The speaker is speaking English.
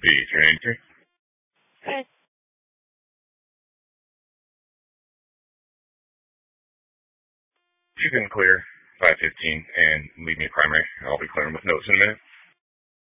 B393. Hi. You can clear 515 and leave me primary. I'll be clearing with notes in a minute.